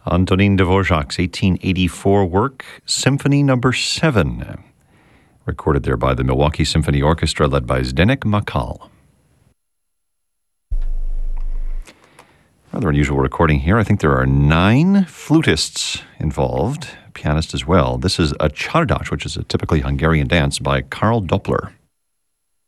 Antonin Dvorak's 1884 work, Symphony No. 7, recorded there by the Milwaukee Symphony Orchestra led by Zdenek Makal. Rather unusual recording here. I think there are 9 flutists involved, pianist as well. This is a Csárdás, which is a typically Hungarian dance by Karl Doppler.